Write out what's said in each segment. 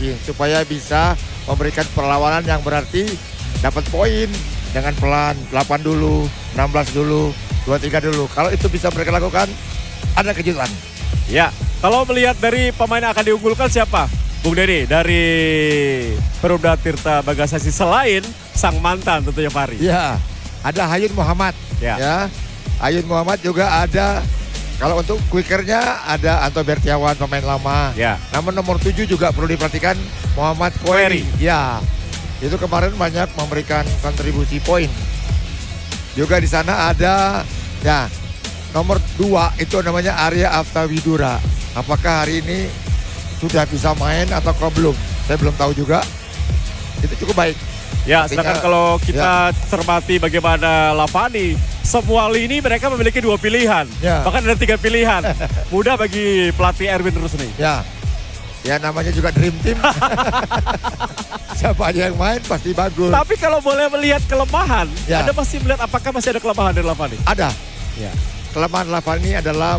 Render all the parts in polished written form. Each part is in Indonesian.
mungkin supaya bisa memberikan perlawanan yang berarti dapat poin dengan pelan, 8 dulu, 16 dulu, 23 dulu. Kalau itu bisa mereka lakukan, ada kejutan. Ya, kalau melihat dari pemain yang akan diunggulkan siapa? Bung Denny, dari Perumda Tirta Bagasasi selain sang mantan tentunya Fahri. Ya, ada Hayun Muhammad. Ya, Hayun Muhammad juga ada. Kalau untuk quickernya ada Anto Bertiawan, pemain lama. Ya. Namun nomor 7 juga perlu diperhatikan Muhammad Koeri. Ya, itu kemarin banyak memberikan kontribusi poin. Juga di sana ada ya nomor 2 itu namanya Arya Aftawidura. Apakah hari ini sudah bisa main atau belum? Saya belum tahu juga. Itu cukup baik. Ya, sedangkan kalau kita cermati bagaimana Lavani, semua lini mereka memiliki 2 pilihan. Ya. Bahkan ada 3 pilihan. Mudah bagi pelatih Erwin Rusni. Ya, ya namanya juga Dream Team. Siapa aja yang main pasti bagus. Tapi kalau boleh melihat kelemahan, Ya. Anda masih melihat apakah masih ada kelemahan dari Lavani? Ada. Ya. Kelemahan Lavani adalah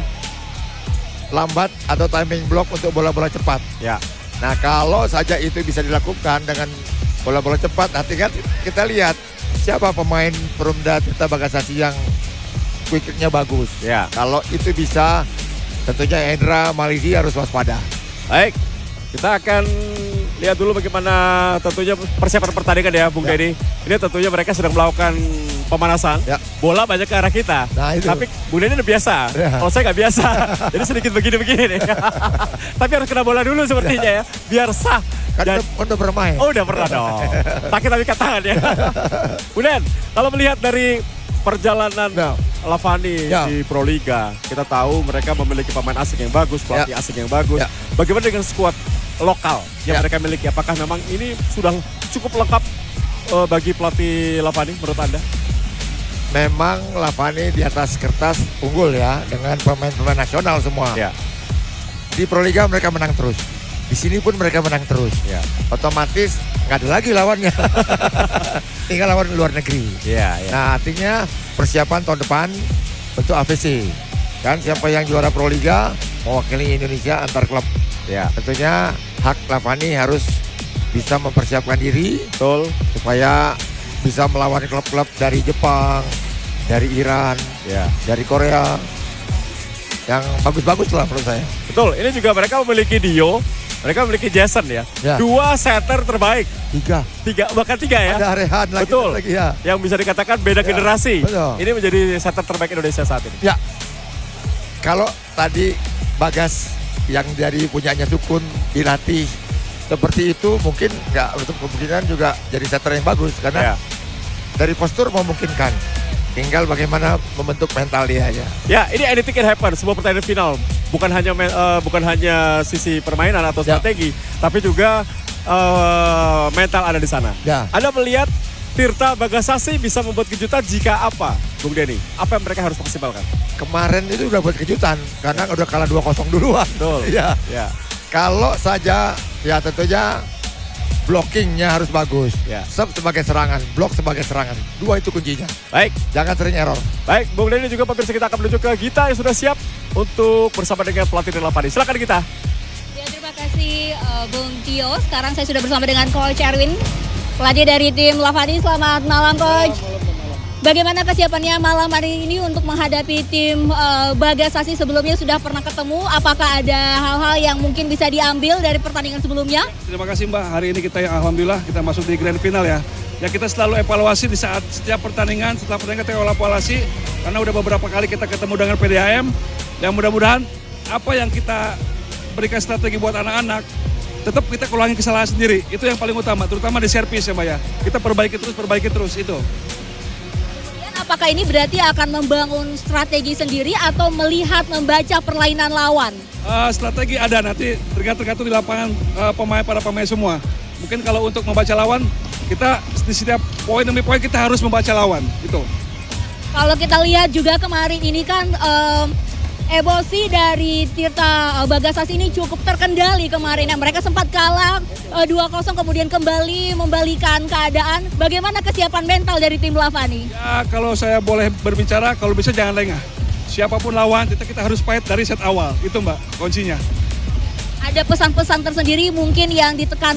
lambat atau timing block untuk bola-bola cepat. Ya. Nah, kalau saja itu bisa dilakukan dengan bola-bola cepat, nanti kan kita lihat siapa pemain Perumda Tirta Bagasasi yang quicknya bagus. Ya. Kalau itu bisa, tentunya Hendra Malizi harus waspada. Baik, kita akan lihat dulu bagaimana tentunya persiapan pertandingan ya Bung Denny. Ini tentunya mereka sedang melakukan pemanasan. Ya. Bola banyak ke arah kita. Nah, itu. Tapi Bung Denny udah biasa. Ya. Kalau saya nggak biasa. Jadi sedikit begini-begini nih. Tapi harus kena bola dulu sepertinya ya. Biar sah. Kan udah bermain. Oh, udah pernah dong. Sakit tapi kat tangan ya. Buden, kalau melihat dari perjalanan Lavani di Proliga, kita tahu mereka memiliki pemain asing yang bagus, pelatih asing yang bagus. Bagaimana dengan skuad lokal yang mereka miliki? Apakah memang ini sudah cukup lengkap bagi pelatih Lavani menurut Anda? Memang Lavani di atas kertas unggul ya dengan pemain-pemain nasional semua. Ya. Di Proliga mereka menang terus. Di sini pun mereka menang terus. Ya. Otomatis nggak ada lagi lawannya. Tinggal lawan luar negeri. Ya, ya. Nah, artinya persiapan tahun depan untuk AVC. Kan siapa yang juara Proliga mewakili Indonesia antar klub. Ya. Tentunya hak Lavani harus bisa mempersiapkan diri. Betul. Supaya bisa melawan klub-klub dari Jepang, dari Iran, dari Korea. Yang bagus-bagus lah menurut saya. Betul, ini juga mereka memiliki Dio. Mereka memiliki Jason ya. 2 setter terbaik. 3. Bahkan 3 ya. Ada Rehan lagi. Betul. Lagi, ya. Yang bisa dikatakan beda generasi. Betul. Ini menjadi setter terbaik Indonesia saat ini. Ya. Kalau tadi Bagas yang dari punyanya Sukun dilatih seperti itu, mungkin nggak untuk kemungkinan juga jadi setter yang bagus. Karena dari postur memungkinkan. Tinggal bagaimana membentuk mental dia aja. Ya, ini anything can happen. Sebuah pertandingan final. Bukan hanya sisi permainan atau strategi, tapi juga mental ada di sana. Ya. Anda melihat Tirta Bagasasi bisa membuat kejutan jika apa, Bung Denny? Apa yang mereka harus maksimalkan? Kemarin itu udah buat kejutan, karena udah kalah 2-0 duluan. Betul. Ya. Ya. Kalau saja, ya tentunya blockingnya harus bagus. Sub sebagai serangan, block sebagai serangan. 2 itu kuncinya. Baik. Jangan sering error. Baik, Bung Denny juga pemirsa, kita akan menuju ke Gita yang sudah siap untuk bersama dengan pelatih Lavani. Silakan Gita. Ya, terima kasih Bung Tio. Sekarang saya sudah bersama dengan Coach Erwin, pelatih dari tim Lavani. Selamat malam, Coach. Bagaimana kesiapannya malam hari ini untuk menghadapi tim Bagasasi? Sebelumnya sudah pernah ketemu, apakah ada hal-hal yang mungkin bisa diambil dari pertandingan sebelumnya? Terima kasih Mbak, hari ini kita alhamdulillah kita masuk di grand final ya. Ya kita selalu evaluasi di saat setiap pertandingan, setelah pertandingan kita evaluasi karena udah beberapa kali kita ketemu dengan PDAM. Dan mudah-mudahan apa yang kita berikan strategi buat anak-anak, tetap kita ulangi kesalahan sendiri. Itu yang paling utama, terutama di servis ya Mbak ya. Kita perbaiki terus itu. Apakah ini berarti akan membangun strategi sendiri atau melihat membaca permainan lawan? Strategi ada nanti tergantung di lapangan para pemain semua. Mungkin kalau untuk membaca lawan, kita di setiap poin demi poin kita harus membaca lawan. Gitu. Kalau kita lihat juga kemarin ini kan emosi dari Tirta Bagasasi ini cukup terkendali kemarin. Mereka sempat kalah 2-0 kemudian kembali membalikan keadaan. Bagaimana kesiapan mental dari tim Lavani? Ya kalau saya boleh berbicara, kalau bisa jangan lengah. Siapapun lawan, kita harus fight dari set awal. Itu Mbak, kuncinya. Ada pesan-pesan tersendiri mungkin yang ditekan